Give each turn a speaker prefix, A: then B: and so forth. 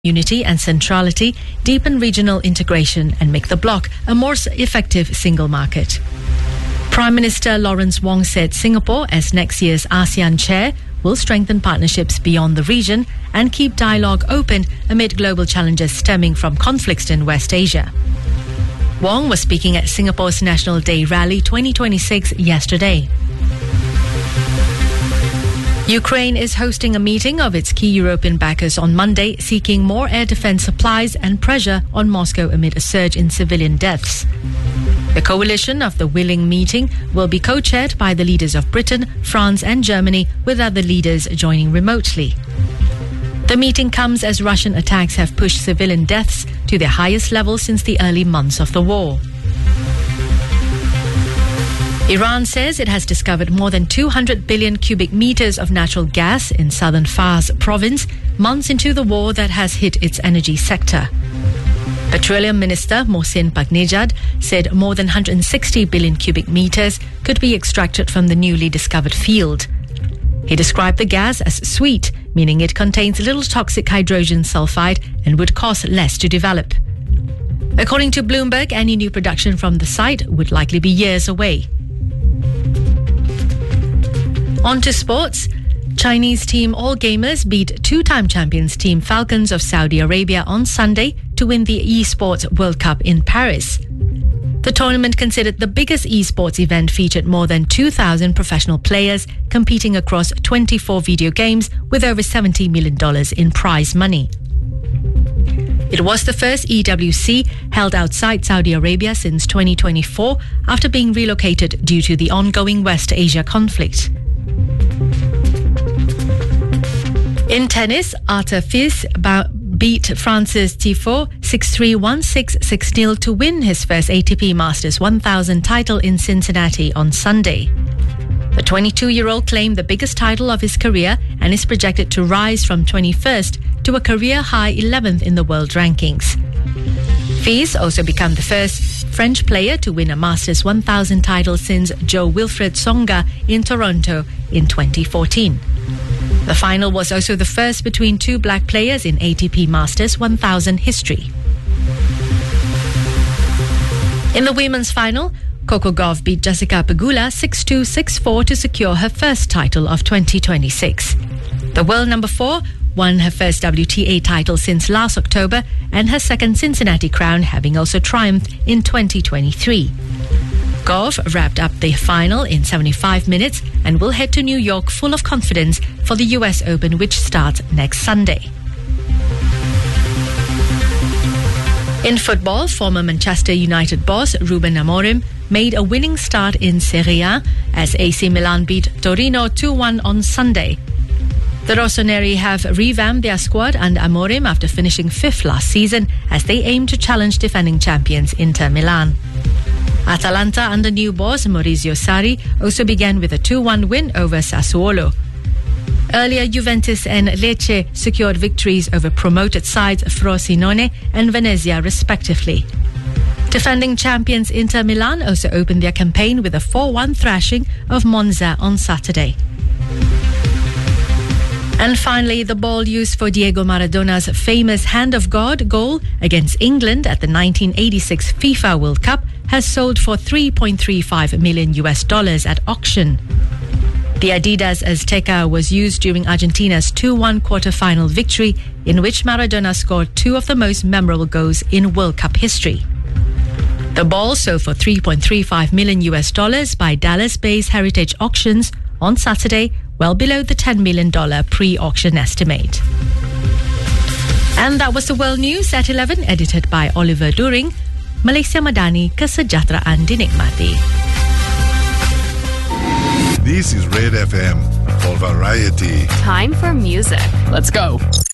A: unity and centrality, deepen regional integration and make the bloc a more effective single market. Prime Minister Lawrence Wong said Singapore, as next year's ASEAN chair, will strengthen partnerships beyond the region and keep dialogue open amid global challenges stemming from conflicts in West Asia. Wong was speaking at Singapore's National Day Rally 2026 yesterday. Ukraine is hosting a meeting of its key European backers on Monday, seeking more air defense supplies and pressure on Moscow amid a surge in civilian deaths. The coalition of the willing meeting will be co-chaired by the leaders of Britain, France and Germany, with other leaders joining remotely. The meeting comes as Russian attacks have pushed civilian deaths to their highest level since the early months of the war. Iran says it has discovered more than 200 billion cubic meters of natural gas in southern Fars province, months into the war that has hit its energy sector. Petroleum Minister Mohsin Paknejad said more than 160 billion cubic meters could be extracted from the newly discovered field. He described the gas as sweet, meaning it contains little toxic hydrogen sulfide and would cost less to develop. According to Bloomberg, any new production from the site would likely be years away. On to sports. Chinese team All Gamers beat two-time champions Team Falcons of Saudi Arabia on Sunday to win the Esports World Cup in Paris. The tournament, considered the biggest esports event, featured more than 2,000 professional players competing across 24 video games with over $70 million in prize money. It was the first EWC held outside Saudi Arabia since 2024 after being relocated due to the ongoing West Asia conflict. In tennis, Arthur Fils beat Francis Tiafoe 6-3, 1-6, 6-0 to win his first ATP Masters 1000 title in Cincinnati on Sunday. The 22-year-old claimed the biggest title of his career and is projected to rise from 21st to a career-high 11th in the world rankings. Fils also became the first French player to win a Masters 1000 title since Jo-Wilfried Tsonga in Toronto in 2014. The final was also the first between two black players in ATP Masters 1000 history. In the women's final, Coco Gauff beat Jessica Pegula 6-2, 6-4 to secure her first title of 2026. The world number 4 won her first WTA title since last October and her second Cincinnati crown, having also triumphed in 2023. Gauff wrapped up the final in 75 minutes and will head to New York full of confidence for the US Open, which starts next Sunday. In football, former Manchester United boss Ruben Amorim made a winning start in Serie A as AC Milan beat Torino 2-1 on Sunday. The Rossoneri have revamped their squad under Amorim after finishing 5th last season as they aim to challenge defending champions Inter Milan. Atalanta under new boss Maurizio Sarri also began with a 2-1 win over Sassuolo. Earlier, Juventus and Lecce secured victories over promoted sides Frosinone and Venezia respectively. Defending champions Inter Milan also opened their campaign with a 4-1 thrashing of Monza on Saturday. And finally, the ball used for Diego Maradona's famous Hand of God goal against England at the 1986 FIFA World Cup has sold for $3.35 million at auction. The Adidas Azteca was used during Argentina's 2-1 quarter-final victory, in which Maradona scored two of the most memorable goals in World Cup history. The ball sold for $3.35 million by Dallas-based Heritage Auctions on Saturday, well below the $10 million pre-auction estimate. And that was the World News at 11, edited by Oliver During. Malaysia Madani, kesejahteraan dinikmati.
B: This is Red FM for variety.
C: Time for music.
D: Let's go.